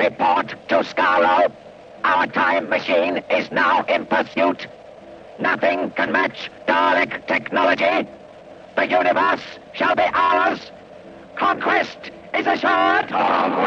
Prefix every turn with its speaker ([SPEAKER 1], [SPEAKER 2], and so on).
[SPEAKER 1] Report to Skaro. Our time machine is now in pursuit. Nothing can match Dalek technology. The universe shall be ours. Conquest is assured.